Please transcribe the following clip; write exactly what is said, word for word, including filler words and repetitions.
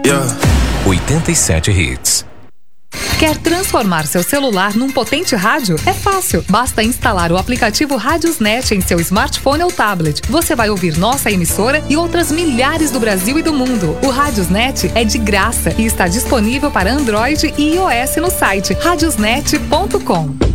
Yeah. oitenta e sete Hits. Quer transformar seu celular num potente rádio? É fácil. Basta instalar o aplicativo Radiosnet em seu smartphone ou tablet. Você vai ouvir nossa emissora e outras milhares do Brasil e do mundo. O Radiosnet é de graça e está disponível para Android e iOS no site radiosnet ponto com.